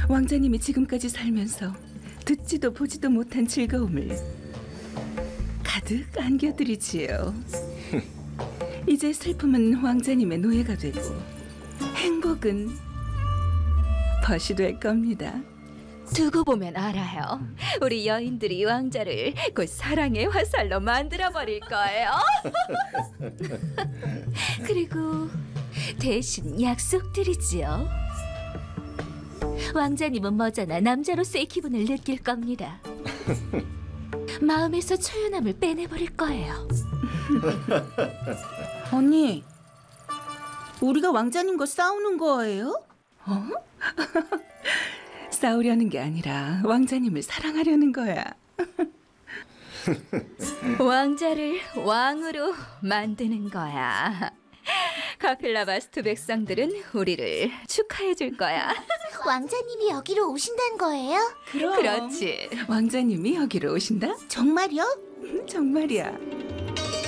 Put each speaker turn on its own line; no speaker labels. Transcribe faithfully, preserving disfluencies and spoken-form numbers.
왕자님이 지금까지 살면서 듣지도 보지도 못한 즐거움을 가득 안겨드리지요. 이제 슬픔은 왕자님의 노예가 되고 행복은 벗이 될 겁니다.
두고 보면 알아요. 우리 여인들이 왕자를 곧 사랑의 화살로 만들어버릴 거예요. 그리고 대신 약속드리지요. 왕자님은 머저나 남자로서의 기분을 느낄 겁니다. 마음에서 초연함을 빼내버릴 거예요.
언니, 우리가 왕자님과 싸우는 거예요?
어? 싸우려는 게 아니라 왕자님을 사랑하려는 거야.
왕자를 왕으로 만드는 거야. 카필라바스투 백성들은 우리를 축하해 줄 거야.
왕자님이 여기로 오신다는 거예요?
그럼.
그렇지.
왕자님이 여기로 오신다?
정말요?
정말이야.